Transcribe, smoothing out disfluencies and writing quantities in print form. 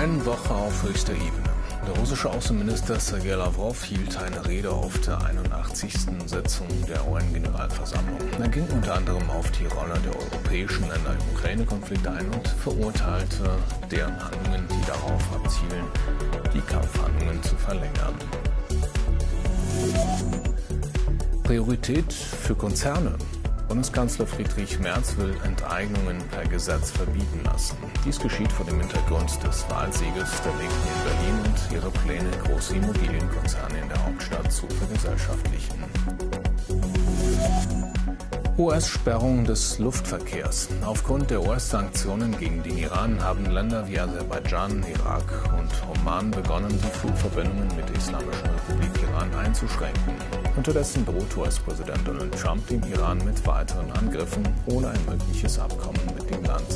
UN-Woche auf höchster Ebene. Der russische Außenminister Sergei Lavrov hielt eine Rede auf der 81. Sitzung der UN-Generalversammlung. Er ging unter anderem auf die Rolle der europäischen Länder im Ukraine-Konflikt ein und verurteilte deren Handlungen, die darauf abzielen, die Kampfhandlungen zu verlängern. Priorität für Konzerne. Bundeskanzler Friedrich Merz will Enteignungen per Gesetz verbieten lassen. Dies geschieht vor dem Hintergrund des Wahlsieges der Linken in Berlin und ihrer Pläne, große Immobilienkonzerne in der Hauptstadt zu vergesellschaftlichen. US-Sperrung des Luftverkehrs. Aufgrund der US-Sanktionen gegen den Iran haben Länder wie Aserbaidschan, Irak und Oman begonnen, die Flugverbindungen mit der Islamischen Republik Iran einzuschränken. Unterdessen droht US-Präsident Donald Trump dem Iran mit weiteren Angriffen ohne ein mögliches Abkommen mit dem Land.